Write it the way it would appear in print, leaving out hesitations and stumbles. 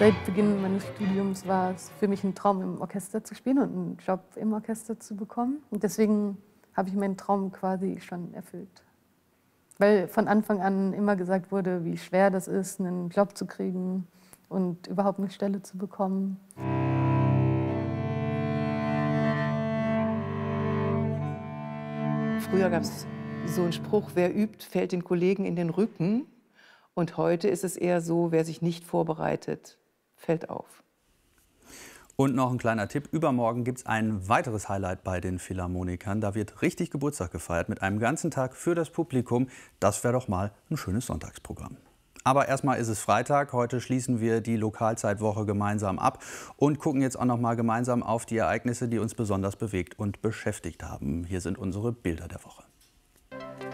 Seit Beginn meines Studiums war es für mich ein Traum, im Orchester zu spielen und einen Job im Orchester zu bekommen. Und deswegen habe ich meinen Traum quasi schon erfüllt. Weil von Anfang an immer gesagt wurde, wie schwer das ist, einen Job zu kriegen und überhaupt eine Stelle zu bekommen. Früher gab es so einen Spruch: „Wer übt, fällt den Kollegen in den Rücken." Und heute ist es eher so: Wer sich nicht vorbereitet, fällt auf. Und noch ein kleiner Tipp: Übermorgen gibt es ein weiteres Highlight bei den Philharmonikern. Da wird richtig Geburtstag gefeiert mit einem ganzen Tag für das Publikum. Das wäre doch mal ein schönes Sonntagsprogramm. Aber erstmal ist es Freitag. Heute schließen wir die Lokalzeitwoche gemeinsam ab und gucken jetzt auch noch mal gemeinsam auf die Ereignisse, die uns besonders bewegt und beschäftigt haben. Hier sind unsere Bilder der Woche.